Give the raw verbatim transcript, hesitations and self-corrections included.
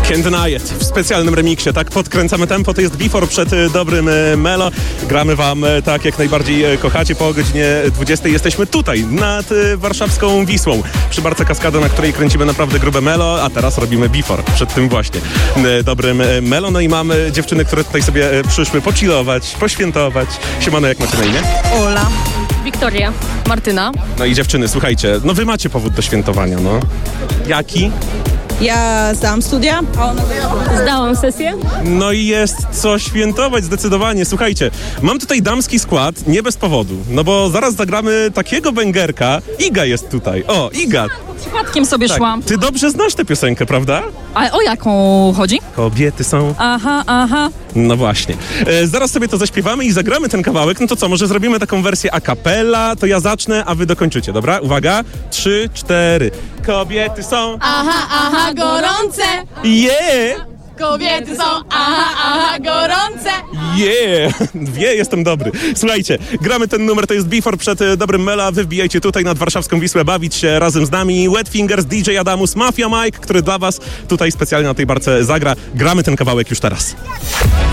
Can't Deny It w specjalnym remiksie, tak? Podkręcamy tempo, to jest Before przed y, dobrym y, Melo. Gramy wam y, tak, jak najbardziej y, kochacie. Po godzinie dwudziestej jesteśmy tutaj, nad y, warszawską Wisłą, przy barce Kaskada, na której kręcimy naprawdę grube Melo, a teraz robimy Before przed tym właśnie y, dobrym y, Melo. No i mamy dziewczyny, które tutaj sobie y, przyszły pochillować, poświętować. Siemano, jak macie na imię? Ola. Wiktoria. Martyna. No i dziewczyny, słuchajcie, no wy macie powód do świętowania, no. Jaki? Ja zdałam studia, a ona Zdałam sesję. No i jest co świętować zdecydowanie. Słuchajcie, mam tutaj damski skład, nie bez powodu, no bo zaraz zagramy takiego bęgerka. Iga jest tutaj. O, Iga. Przypadkiem sobie Tak. szłam. Ty dobrze znasz tę piosenkę, prawda? Ale o jaką chodzi? Kobiety są... Aha, aha. No właśnie. E, zaraz sobie to zaśpiewamy i zagramy ten kawałek. No to co, może zrobimy taką wersję a cappella? To ja zacznę, a wy dokończycie, dobra? Uwaga. Trzy, cztery. Kobiety są... Aha, aha, gorące. Yeah! Kobiety są, aha, aha, gorące. Yeah! Wie, jestem dobry. Słuchajcie, gramy ten numer, to jest Before przed e, dobrym Mela. Wy wbijajcie tutaj nad warszawską Wisłę, bawić się razem z nami. Wet Fingers, D J Adamus, Mafia Mike, który dla was tutaj specjalnie na tej barce zagra. Gramy ten kawałek już teraz.